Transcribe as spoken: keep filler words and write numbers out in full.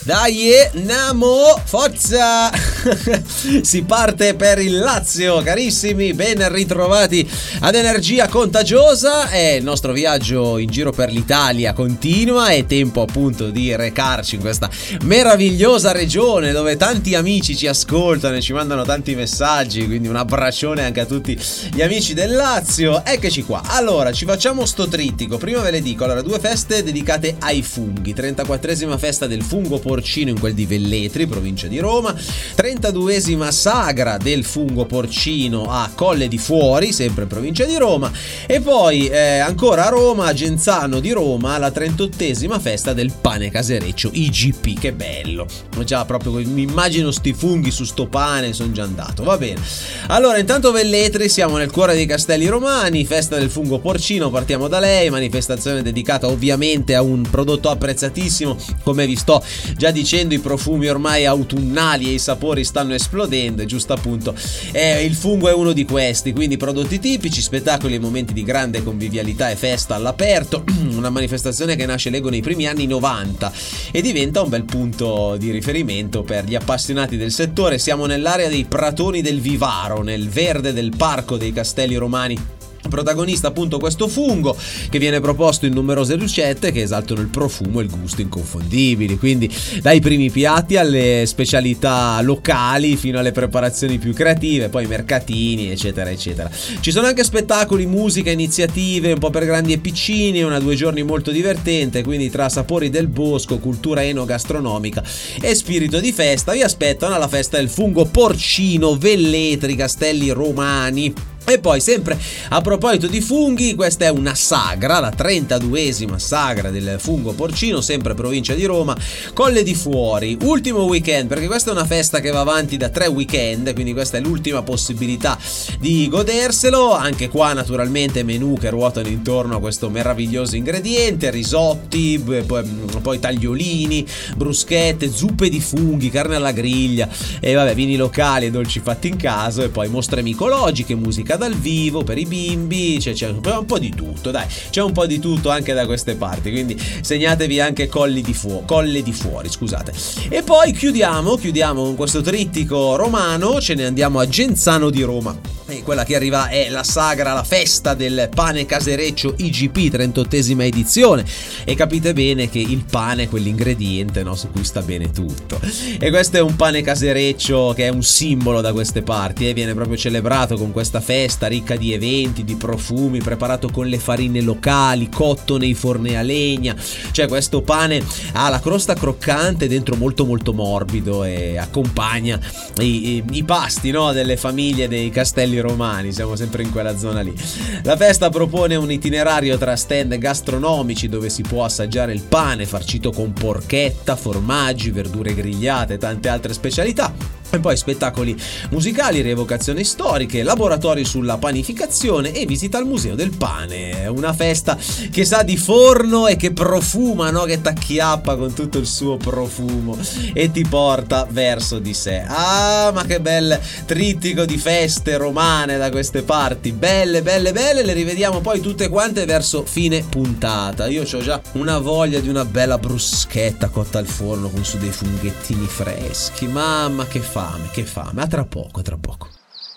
Dai, Namo, forza! Si parte per il Lazio, carissimi, ben ritrovati ad Energia Contagiosa. E il nostro viaggio in giro per l'Italia continua. È tempo appunto di recarci in questa meravigliosa regione dove tanti amici ci ascoltano e ci mandano tanti messaggi, quindi un abbraccione anche a tutti gli amici del Lazio. Eccoci qua. Allora, ci facciamo sto trittico. Prima ve le dico, allora, due feste dedicate ai funghi. trentaquattresima festa del fungo porcino in quel di Velletri, provincia di Roma. trentaduesima sagra del fungo porcino a Colle di Fuori, sempre in provincia di Roma. E poi eh, ancora a Roma, a Genzano di Roma, la trentottesima festa del pane casereccio I G P. Che bello, già proprio mi immagino sti funghi su sto pane, sono già andato. Va bene, allora intanto Velletri, siamo nel cuore dei Castelli Romani, festa del fungo porcino, partiamo da lei, manifestazione dedicata ovviamente a un prodotto apprezzatissimo. Come vi sto già dicendo, i profumi ormai autunnali e i sapori stanno esplodendo, e giusto appunto eh, il fungo è uno di questi, quindi prodotti tipici, spettacoli e momenti di grande convivialità e festa all'aperto. Una manifestazione che nasce, leggo, nei primi anni novanta e diventa un bel punto di riferimento per gli appassionati del settore. Siamo nell'area dei Pratoni del Vivaro, nel verde del Parco dei Castelli Romani. Protagonista appunto questo fungo che viene proposto in numerose ricette che esaltano il profumo e il gusto inconfondibili, quindi dai primi piatti alle specialità locali fino alle preparazioni più creative, poi mercatini eccetera eccetera. Ci sono anche spettacoli, musica, iniziative un po' per grandi e piccini, una due giorni molto divertente, quindi tra sapori del bosco, cultura enogastronomica e spirito di festa vi aspettano alla festa del fungo porcino Velletri, Castelli Romani. E poi, sempre a proposito di funghi, questa è una sagra, la trentaduesima sagra del fungo porcino, sempre provincia di Roma, Colle di Fuori, ultimo weekend, perché questa è una festa che va avanti da tre weekend, quindi questa è l'ultima possibilità di goderselo. Anche qua naturalmente menù che ruotano intorno a questo meraviglioso ingrediente, risotti, poi tagliolini, bruschette, zuppe di funghi, carne alla griglia e vabbè, vini locali e dolci fatti in casa, e poi mostre micologiche, musica dal vivo per i bimbi, c'è, c'è un po' di tutto, dai, c'è un po' di tutto anche da queste parti, quindi segnatevi anche Colli di Fuo- Colle di Fuori, scusate. E poi chiudiamo, chiudiamo con questo trittico romano, ce ne andiamo a Genzano di Roma. E quella che arriva è la sagra, la festa del pane casereccio I G P, trentottesima edizione, e capite bene che il pane è quell'ingrediente, no, su cui sta bene tutto. E questo è un pane casereccio che è un simbolo da queste parti e viene proprio celebrato con questa festa ricca di eventi, di profumi, preparato con le farine locali, cotto nei forni a legna. Cioè questo pane ha la crosta croccante, dentro molto molto morbido, e accompagna i, i, i pasti, no, delle famiglie dei Castelli Romani. Siamo sempre in quella zona lì. La festa propone un itinerario tra stand gastronomici dove si può assaggiare il pane farcito con porchetta, formaggi, verdure grigliate e tante altre specialità. E poi spettacoli musicali, rievocazioni storiche, laboratori sulla panificazione e visita al Museo del Pane. Una festa che sa di forno e che profuma, no? Che t'acchiappa con tutto il suo profumo e ti porta verso di sé. Ah, ma che bel trittico di feste romane da queste parti. Belle, belle, belle. Le rivediamo poi tutte quante verso fine puntata. Io ho già una voglia di una bella bruschetta cotta al forno con su dei funghettini freschi. Mamma, che fame, che fame. A tra poco, tra poco.